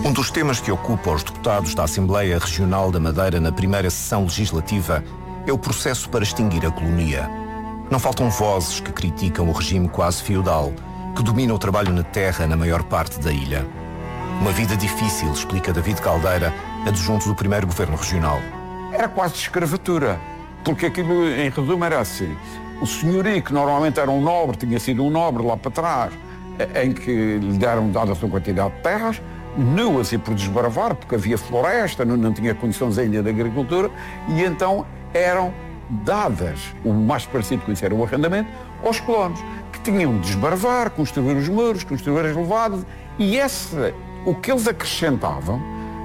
Um dos temas que ocupa os deputados da Assembleia Regional da Madeira na primeira sessão legislativa é o processo para extinguir a colonia. Não faltam vozes que criticam o regime quase feudal, que domina o trabalho na terra na maior parte da ilha. Uma vida difícil, explica David Caldeira, adjunto do primeiro governo regional. Era quase escravatura, porque aquilo, em resumo, era assim. O senhorio, que normalmente era um nobre, tinha sido um nobre lá para trás, em que lhe deram dada a sua quantidade de terras, não assim por desbravar, porque havia floresta, não tinha condições ainda de agricultura, e então eram dadas, o mais parecido com isso era o arrendamento, aos colonos, que tinham de desbravar, construir os muros, construir as levadas, e o que eles acrescentavam,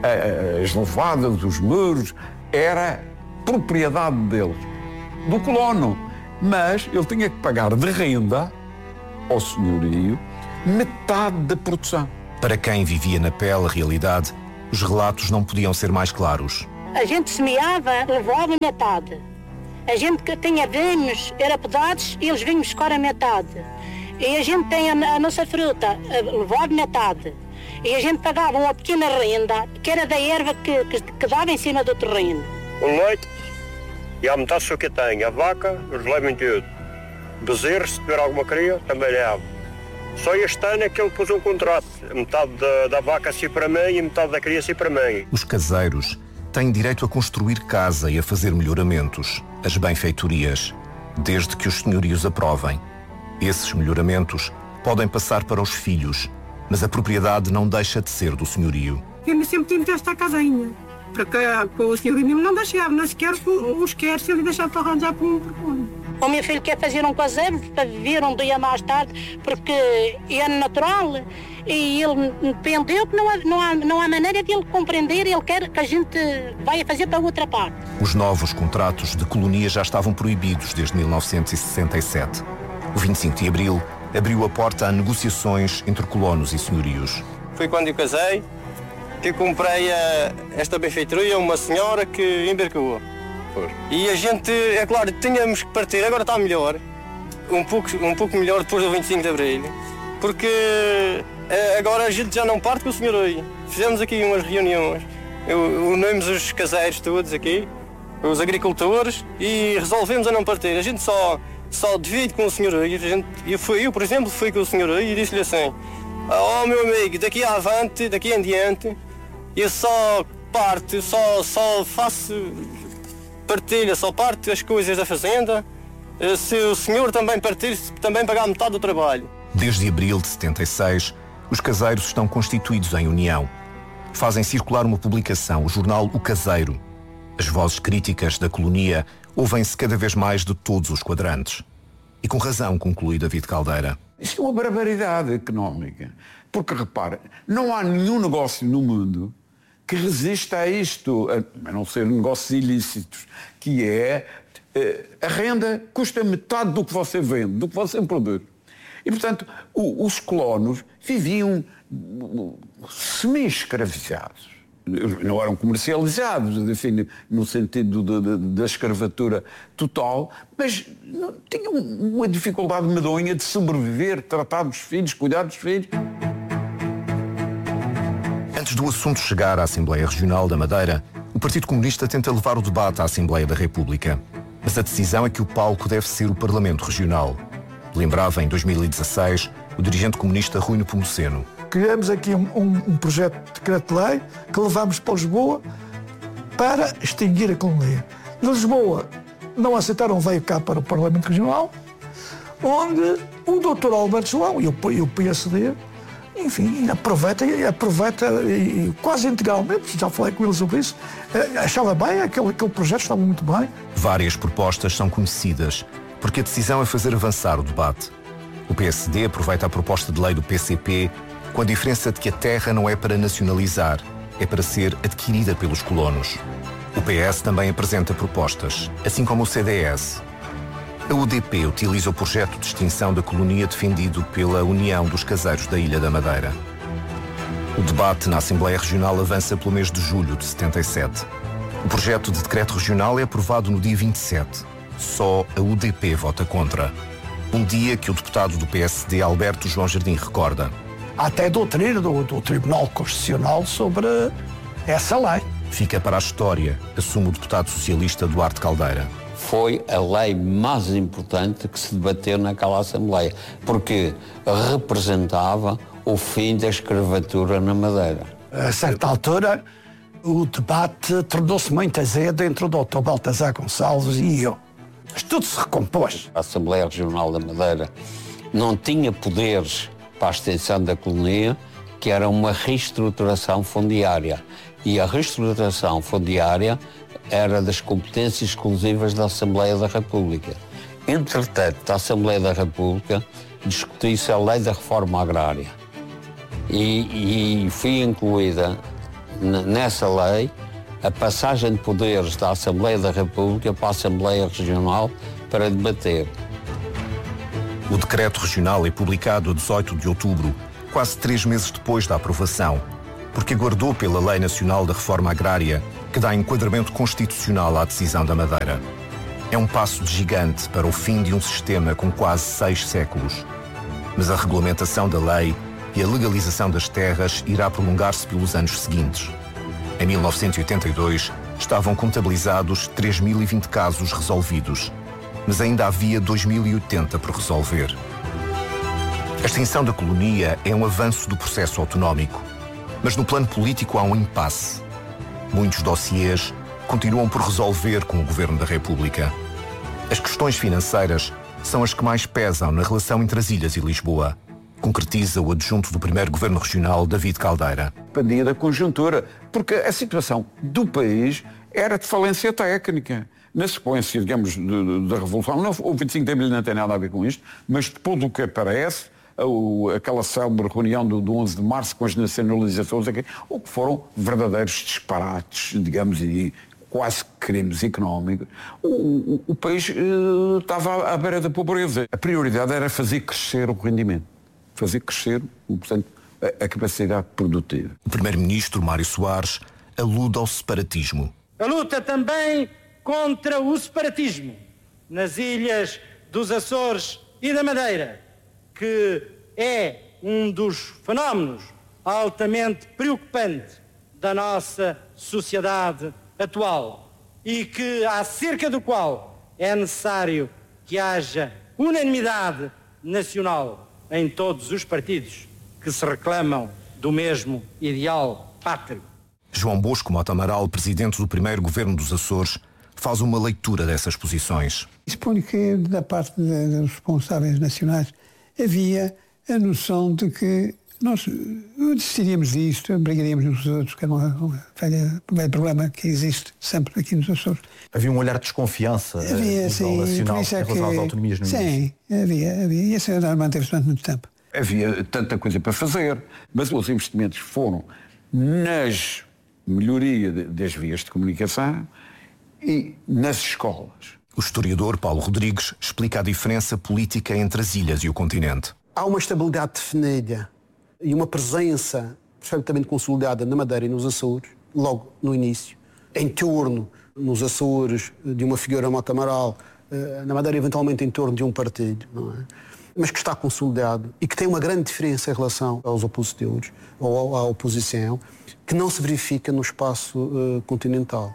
as levadas, os muros, era propriedade deles, do colono, mas ele tinha que pagar de renda ao senhorio metade da produção. Para quem vivia na pele a realidade, os relatos não podiam ser mais claros. A gente semeava, levava metade. A gente que tinha vinhos, era pedaços, e eles vinham buscar a metade. E a gente tem a nossa fruta, levava metade. E a gente pagava uma pequena renda, que era da erva que dava em cima do terreno. O leite, e a metade só que tem. A vaca, eles levam tudo. Bezerro, se tiver alguma cria, também leva. Só este ano é que ele pôs um contrato. Metade da vaca assim para mim e metade da cria assim para mim. Os caseiros têm direito a construir casa e a fazer melhoramentos, as benfeitorias, desde que os senhorios aprovem. Esses melhoramentos podem passar para os filhos, mas a propriedade não deixa de ser do senhorio. Eu sempre tive esta casinha, porque o senhorio não deixava, nem sequer os quer se ele deixar para arranjar por um. O meu filho quer fazer um caseiro para viver um dia mais tarde, porque é natural e ele entendeu que não há maneira de ele compreender, ele quer que a gente vai fazer para outra parte. Os novos contratos de colonia já estavam proibidos desde 1967. O 25 de abril abriu a porta a negociações entre colonos e senhorios. Foi quando eu casei que comprei esta benfeitoria a uma senhora que embarcou. E a gente, é claro, tínhamos que partir, agora está melhor, um pouco melhor depois do 25 de Abril, porque agora a gente já não parte com o senhorio. Fizemos aqui umas reuniões, unimos os caseiros todos aqui, os agricultores, e resolvemos a não partir. A gente só divide com o senhorio. Eu, por exemplo, fui com o senhorio e disse-lhe assim: oh meu amigo, daqui em diante, eu só parto, só faço... partilha, só parte as coisas da fazenda, se o senhor também partir, também pagar metade do trabalho. Desde abril de 76, os caseiros estão constituídos em união. Fazem circular uma publicação, o jornal O Caseiro. As vozes críticas da colonia ouvem-se cada vez mais de todos os quadrantes. E com razão, conclui David Caldeira. Isto é uma barbaridade económica, porque repara, não há nenhum negócio no mundo que resista a isto, a não ser negócios ilícitos, que é a renda custa metade do que você vende, do que você produz. E, portanto, os colonos viviam semi-escravizados. Não eram comercializados, enfim, no sentido da escravatura total, mas tinham uma dificuldade medonha de sobreviver, tratar dos filhos, cuidar dos filhos. Antes do assunto chegar à Assembleia Regional da Madeira, o Partido Comunista tenta levar o debate à Assembleia da República. Mas a decisão é que o palco deve ser o Parlamento Regional. Lembrava, em 2016, o dirigente comunista Rui Nepomuceno. Criamos aqui um projeto de decreto-lei que levamos para Lisboa para extinguir a colonia. Lisboa não aceitaram, veio cá para o Parlamento Regional, onde o Dr. Alberto João e o PSD, enfim, aproveita e quase integralmente, já falei com ele sobre isso, achava bem, aquele projeto estava muito bem. Várias propostas são conhecidas, porque a decisão é fazer avançar o debate. O PSD aproveita a proposta de lei do PCP com a diferença de que a terra não é para nacionalizar, é para ser adquirida pelos colonos. O PS também apresenta propostas, assim como o CDS. A UDP utiliza o projeto de extinção da colonia defendido pela União dos Caseiros da Ilha da Madeira. O debate na Assembleia Regional avança pelo mês de julho de 77. O projeto de decreto regional é aprovado no dia 27. Só a UDP vota contra. Um dia que o deputado do PSD, Alberto João Jardim, recorda. Há até doutrina do Tribunal Constitucional sobre essa lei. Fica para a história, assume o deputado socialista Duarte Caldeira. Foi a lei mais importante que se debateu naquela Assembleia, porque representava o fim da escravatura na Madeira. A certa altura, o debate tornou-se muito azedo entre o Dr. Baltazar Gonçalves e eu. Mas tudo se recompôs. A Assembleia Regional da Madeira não tinha poderes para a extensão da colonia, que era uma reestruturação fundiária. E a reestruturação fundiária era das competências exclusivas da Assembleia da República. Entretanto, a Assembleia da República discutiu-se a lei da reforma agrária. E foi incluída nessa lei a passagem de poderes da Assembleia da República para a Assembleia Regional para debater. O decreto regional é publicado a 18 de outubro, quase 3 meses depois da aprovação, porque aguardou pela Lei Nacional da Reforma Agrária, que dá enquadramento constitucional à decisão da Madeira. É um passo de gigante para o fim de um sistema com quase 6 séculos. Mas a regulamentação da lei e a legalização das terras irá prolongar-se pelos anos seguintes. Em 1982, estavam contabilizados 3.020 casos resolvidos, mas ainda havia 2.080 por resolver. A extinção da colonia é um avanço do processo autonómico, mas no plano político há um impasse. Muitos dossiês continuam por resolver com o Governo da República. As questões financeiras são as que mais pesam na relação entre as ilhas e Lisboa, concretiza o adjunto do primeiro Governo Regional, David Caldeira. Dependia da conjuntura, porque a situação do país era de falência técnica. Na sequência, digamos, da Revolução, o 25 de Abril não tem nada a ver com isto, mas depois do que aparece, aquela célebre reunião do 11 de Março com as nacionalizações, o que foram verdadeiros disparates, digamos, e quase crimes económicos. O país estava à beira da pobreza. A prioridade era fazer crescer o rendimento, fazer crescer, portanto, a capacidade produtiva. O primeiro-ministro, Mário Soares, alude ao separatismo. A luta também contra o separatismo nas ilhas dos Açores e da Madeira, que é um dos fenómenos altamente preocupante da nossa sociedade atual e que, acerca do qual é necessário que haja unanimidade nacional em todos os partidos que se reclamam do mesmo ideal pátrio. João Bosco Mota Amaral, presidente do primeiro governo dos Açores, faz uma leitura dessas posições. Suponho que da parte dos responsáveis nacionais havia a noção de que nós desistiríamos disto, brigaríamos uns dos outros, que é um velho problema que existe sempre aqui nos Açores. Havia um olhar de desconfiança a nível nacional em relação às autonomias no início? Sim, havia. E esse olhar manteve-se durante muito tempo. Havia tanta coisa para fazer, mas os investimentos foram nas melhoria das vias de comunicação e nas escolas. O historiador Paulo Rodrigues explica a diferença política entre as ilhas e o continente. Há uma estabilidade definida e uma presença perfeitamente consolidada na Madeira e nos Açores, logo no início, em torno, nos Açores, de uma figura Mota Amaral, na Madeira eventualmente em torno de um partido, não é? Mas que está consolidado e que tem uma grande diferença em relação aos opositores ou à oposição, que não se verifica no espaço continental.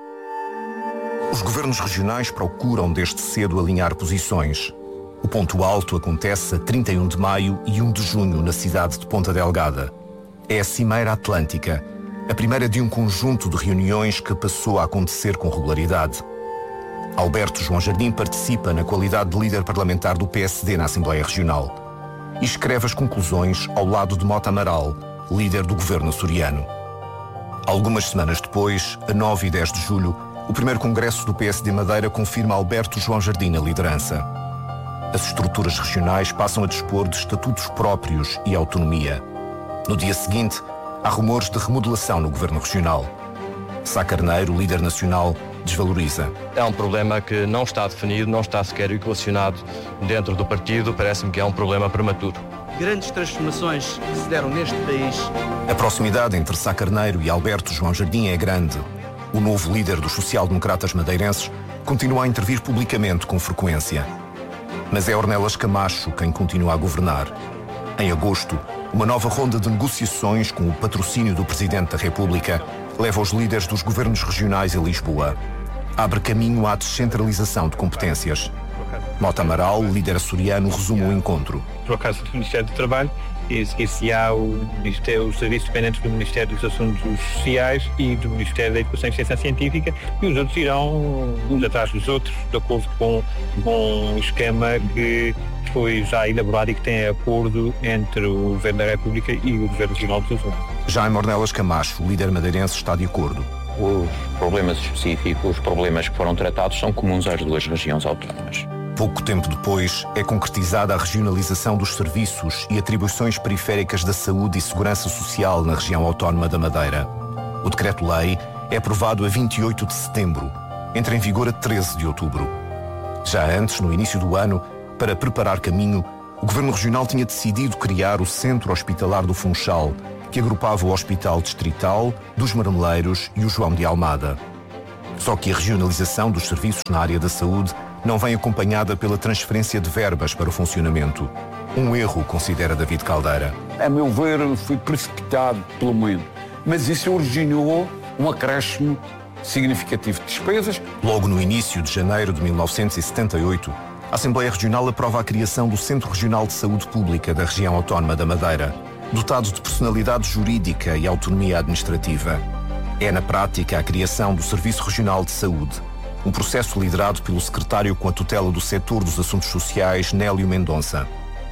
Os governos regionais procuram desde cedo alinhar posições. O ponto alto acontece a 31 de maio e 1 de junho na cidade de Ponta Delgada. É a Cimeira Atlântica, a primeira de um conjunto de reuniões que passou a acontecer com regularidade. Alberto João Jardim participa na qualidade de líder parlamentar do PSD na Assembleia Regional e escreve as conclusões ao lado de Mota Amaral, líder do governo açoriano. Algumas semanas depois, a 9 e 10 de julho, o primeiro congresso do PSD Madeira confirma Alberto João Jardim na liderança. As estruturas regionais passam a dispor de estatutos próprios e autonomia. No dia seguinte, há rumores de remodelação no governo regional. Sá Carneiro, líder nacional, desvaloriza. É um problema que não está definido, não está sequer equacionado dentro do partido, parece-me que é um problema prematuro. Grandes transformações que se deram neste país. A proximidade entre Sá Carneiro e Alberto João Jardim é grande. O novo líder dos social-democratas madeirenses continua a intervir publicamente com frequência. Mas é Ornelas Camacho quem continua a governar. Em agosto, uma nova ronda de negociações com o patrocínio do Presidente da República leva os líderes dos governos regionais a Lisboa. Abre caminho à descentralização de competências. Mota Amaral, líder açoriano, resume o encontro. Por acaso do Ministério do Trabalho, esse há os serviços dependentes do Ministério dos Assuntos Sociais e do Ministério da Educação e Extensão Científica, e os outros irão uns atrás dos outros, de acordo com um esquema que foi já elaborado e que tem acordo entre o Governo da República e o Governo Regional dos Açores. Jaime Ornelas Camacho, o líder madeirense, está de acordo. Os problemas específicos, os problemas que foram tratados são comuns às duas regiões autónomas. Pouco tempo depois, é concretizada a regionalização dos serviços e atribuições periféricas da saúde e segurança social na região autónoma da Madeira. O decreto-lei é aprovado a 28 de setembro, entra em vigor a 13 de outubro. Já antes, no início do ano, para preparar caminho, o Governo Regional tinha decidido criar o Centro Hospitalar do Funchal, que agrupava o Hospital Distrital, dos Marmeleiros e o João de Almada. Só que a regionalização dos serviços na área da saúde não vem acompanhada pela transferência de verbas para o funcionamento. Um erro, considera David Caldeira. A meu ver, foi precipitado pelo momento, mas isso originou um acréscimo significativo de despesas. Logo no início de janeiro de 1978, a Assembleia Regional aprova a criação do Centro Regional de Saúde Pública da região autónoma da Madeira, dotado de personalidade jurídica e autonomia administrativa. É, na prática, a criação do Serviço Regional de Saúde, um processo liderado pelo secretário com a tutela do setor dos assuntos sociais, Nélio Mendonça.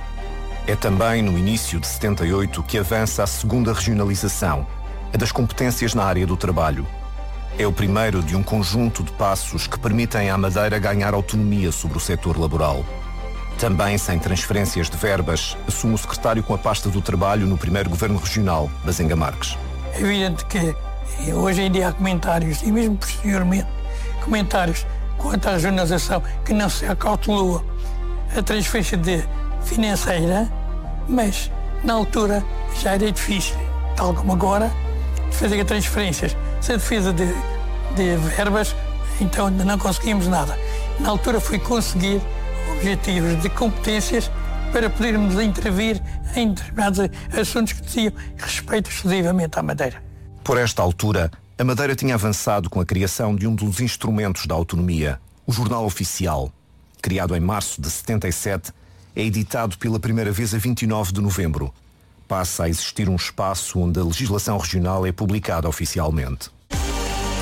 É também no início de 78 que avança a segunda regionalização, a das competências na área do trabalho. É o primeiro de um conjunto de passos que permitem à Madeira ganhar autonomia sobre o setor laboral. Também sem transferências de verbas, assume o secretário com a pasta do trabalho no primeiro governo regional, Bazenga Marques. É evidente que hoje em dia há comentários, e mesmo posteriormente, comentários quanto à regionalização que não se acautelou a transferência financeira, mas na altura já era difícil, tal como agora, de fazer transferências sem defesa de verbas, então ainda não conseguimos nada. Na altura foi conseguir objetivos de competências para podermos intervir em determinados assuntos que diziam respeito exclusivamente à Madeira. Por esta altura, a Madeira tinha avançado com a criação de um dos instrumentos da autonomia, o Jornal Oficial. Criado em março de 77, é editado pela primeira vez a 29 de novembro. Passa a existir um espaço onde a legislação regional é publicada oficialmente.